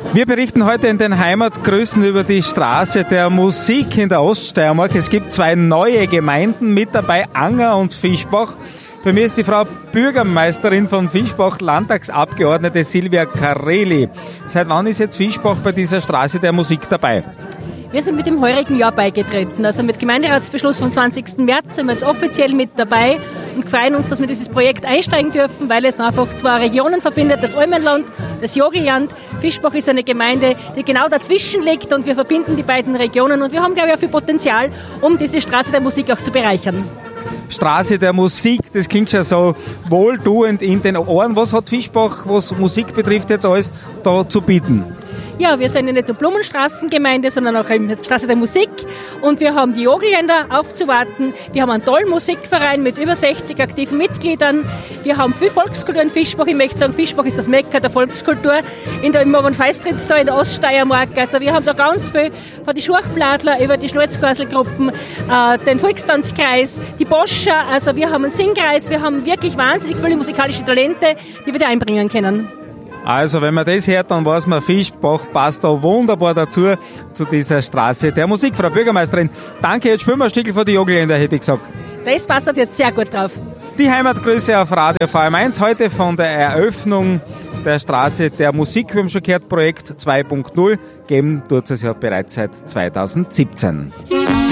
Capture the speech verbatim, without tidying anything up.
Wir berichten heute in den Heimatgrüßen über die Straße der Musik in der Oststeiermark. Es gibt zwei neue Gemeinden mit dabei, Anger und Fischbach. Bei mir ist die Frau Bürgermeisterin von Fischbach, Landtagsabgeordnete Silvia Kareli. Seit wann ist jetzt Fischbach bei dieser Straße der Musik dabei? Wir sind mit dem heurigen Jahr beigetreten. Also mit Gemeinderatsbeschluss vom zwanzigsten März sind wir jetzt offiziell mit dabei und freuen uns, dass wir dieses Projekt einsteigen dürfen, weil es einfach zwei Regionen verbindet, das Almenland, das Jogelland. Fischbach ist eine Gemeinde, die genau dazwischen liegt und wir verbinden die beiden Regionen und wir haben, glaube ich, auch viel Potenzial, um diese Straße der Musik auch zu bereichern. Straße der Musik, das klingt schon so wohltuend in den Ohren. Was hat Fischbach, was Musik betrifft, jetzt alles da zu bieten? Ja, wir sind ja nicht nur Blumenstraßengemeinde, sondern auch eine Straße der Musik. Und wir haben die Jogelländer aufzuwarten. Wir haben einen tollen Musikverein mit über sechzig aktiven Mitgliedern. Wir haben viel Volkskultur in Fischbach. Ich möchte sagen, Fischbach ist das Mekka der Volkskultur in der Moron-Feistritz da in der Oststeiermark. Also wir haben da ganz viel von den Schurchbladler über die Schnauzgaselgruppen, äh, den Volkstanzkreis, die Boscher. Also wir haben einen Singkreis. Wir haben wirklich wahnsinnig viele musikalische Talente, die wir da einbringen können. Also, wenn man das hört, dann weiß man, Fischbach passt da wunderbar dazu, zu dieser Straße der Musik. Frau Bürgermeisterin, danke, jetzt spielen wir ein Stückchen von die Jogelländer, hätte ich gesagt. Das passt jetzt sehr gut drauf. Die Heimatgrüße auf Radio V M eins, heute von der Eröffnung der Straße der Musik. Wir haben schon gehört, Projekt zwei Punkt null, geben tut es ja bereits seit zweitausendsiebzehn.